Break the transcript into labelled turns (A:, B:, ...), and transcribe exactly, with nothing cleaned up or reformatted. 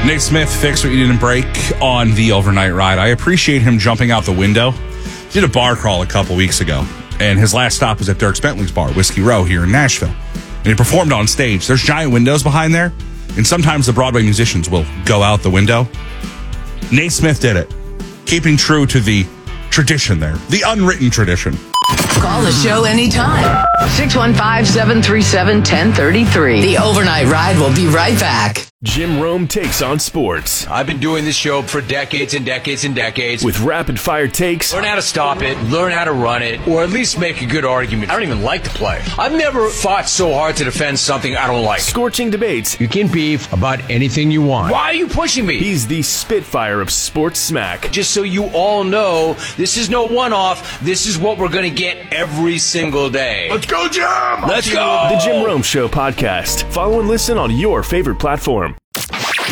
A: Nate Smith fixed what you didn't break on the overnight ride. I appreciate him jumping out the window. Did a bar crawl a couple weeks ago, and his last stop was at Dierks Bentley's bar, Whiskey Row, here in Nashville. And he performed on stage. There's giant windows behind there, and sometimes the Broadway musicians will go out the window. Nate Smith did it, keeping true to the tradition there, the unwritten tradition.
B: Call the show anytime. six one five, seven three seven, one zero three three. The Overnight Ride will be right back.
C: Jim Rome takes on sports.
D: I've been doing this show for decades and decades and decades.
C: With rapid-fire takes.
D: Learn how to stop it, learn how to run it, or at least make a good argument. I don't even like to play. I've never fought so hard to defend something I don't like.
C: Scorching debates.
D: You can beef about anything you want. Why are you pushing me?
C: He's the Spitfire of sports smack.
D: Just so you all know, this is no one-off. This is what we're going to get every single day.
E: Let's go, Jim!
D: Let's go!
C: The Jim Rome Show podcast. Follow and listen on your favorite platform.